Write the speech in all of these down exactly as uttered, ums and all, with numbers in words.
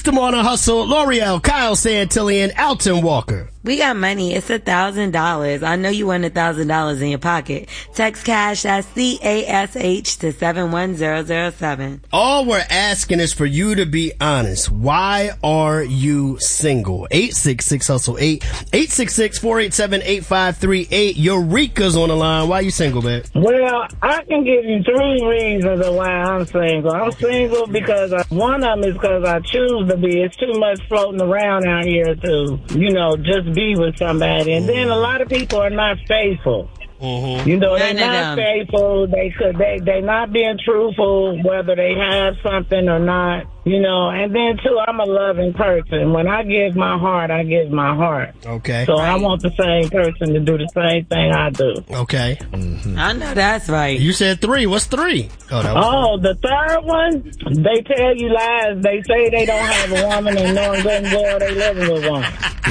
the Morning Hustle, L'Oreal, Kyle Santillan, Alton Walker. We got money. It's a thousand dollars. I know you want a thousand dollars in your pocket. Text cash at C A S H to seven one zero zero seven. All we're asking is for you to be honest. Why are you single? eight six six hustle eight, eight six six, four eight seven, eight five three eight. Eureka's on the line. Why are you single, babe? Well, I can give you three reasons of why I'm single. I'm single because I, one of them is because I choose to be. It's too much floating around out here to, you know, just be with somebody. And then a lot of people are not faithful. Mm-hmm. You know, they're not faithful. They could, they, they not being truthful, whether they have something or not. You know, and then too, I'm a loving person. When I give my heart, I give my heart. Okay. So right. I want the same person to do the same thing I do. Okay. Mm-hmm. I know that's right. You said three. What's three? Oh, that was oh the third one, they tell you lies. They say they don't have a woman and knowing good and well they living with one.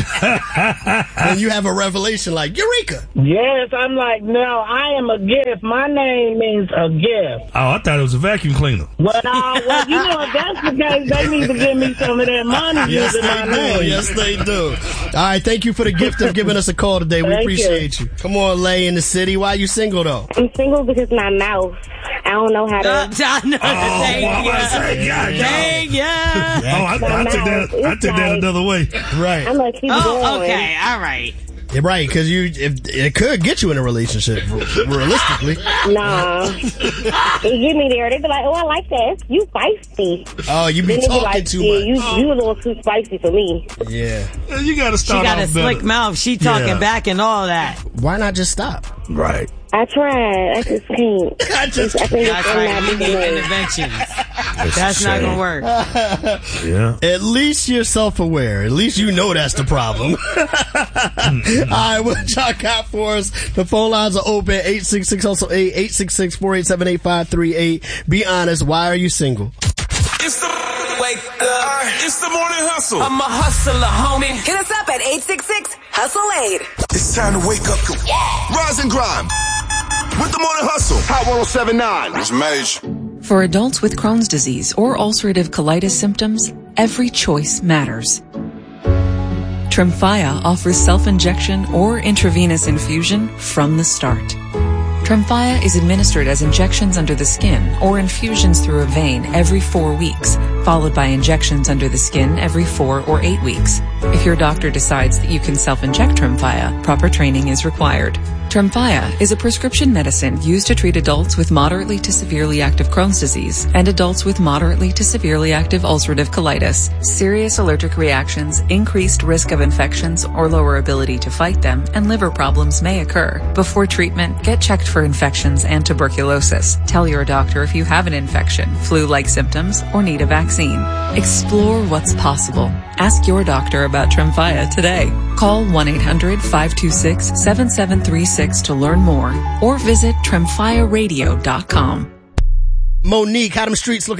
And you have a revelation like, Eureka. Yes, I'm like, no, I am a gift. My name means a gift. Oh, I thought it was a vacuum cleaner. Well, uh, well you know, if that's the case, they need to give me some of that money. Yes, using they my do. name. Yes, they do. All right, thank you for the gift of giving us a call today. We Thank appreciate you. you. Come on, Lay in the city. Why are you single, though? I'm single because my mouth. I don't know how to. Uh, I know. Oh, Thank you. Thank you. Oh, I, I took that. I took like, that another way. Right. I'm gonna keep oh, going. okay. All right. Yeah, right, because you if it could get you in a relationship, realistically. Nah. They get me there. They be like, oh, I like that. You feisty. Oh, you be then talking be like, too yeah, much. You, you a little too spicy for me. Yeah. You got to start She got off a slick better. mouth. She talking Yeah. back and all that. Why not just stop? Right. I tried. I just can't. I just I think That's it's right. not You need way. interventions. That's, That's not going to work. Yeah. At least you're self-aware. At least you know that's the problem. All right, what y'all got for us? The phone lines are open. eight six six hustle eight, eight six six, four eight seven, eight five three eight. Be honest. Why are you single? It's the wake up. It's the morning hustle. I'm a hustler, homie. Hit us up at eight six six hustle eight. It's time to wake up to Rise and Grind with the morning hustle. Hot one oh seven point nine. It's Mage. For adults with Crohn's disease or ulcerative colitis symptoms, every choice matters. Tremfya offers self-injection or intravenous infusion from the start. Tremfya is administered as injections under the skin or infusions through a vein every four weeks, followed by injections under the skin every four or eight weeks. If your doctor decides that you can self-inject Tremfya, proper training is required. Tremfya is a prescription medicine used to treat adults with moderately to severely active Crohn's disease and adults with moderately to severely active ulcerative colitis. Serious allergic reactions, increased risk of infections or lower ability to fight them, and liver problems may occur. Before treatment, get checked for infections and tuberculosis. Tell your doctor if you have an infection, flu-like symptoms, or need a vaccine. Explore what's possible. Ask your doctor about Tremfya today. Call one eight hundred, five two six, seven seven three six to learn more or visit tremfya radio dot com. Monique, how them streets looking?